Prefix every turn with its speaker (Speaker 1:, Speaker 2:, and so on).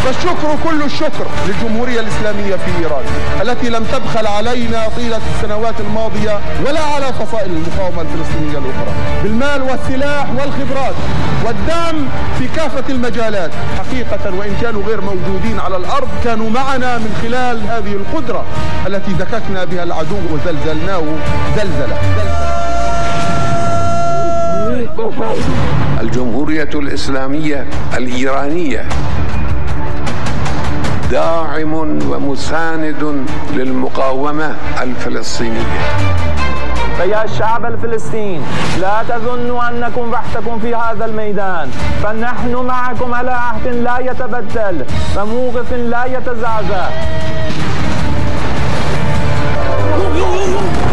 Speaker 1: فالشكر كل الشكر للجمهورية الإسلامية في إيران التي لم تبخل علينا طيلة السنوات الماضية ولا على فصائل المقاومة الفلسطينية الأخرى بالمال والسلاح والخبرات والدعم في كافة المجالات. حقيقة وإن كانوا غير موجودين على الأرض كانوا معنا من خلال هذه القدرة التي دككنا بها العدو وزلزلناه زلزلة.
Speaker 2: الجمهورية الإسلامية الإيرانية داعم ومساند للمقاومة الفلسطينية.
Speaker 3: فيا الشعب الفلسطيني لا تظنوا أنكم وحدكم في هذا الميدان، فنحن معكم على عهد لا يتبدل وموقف لا يتزعزع.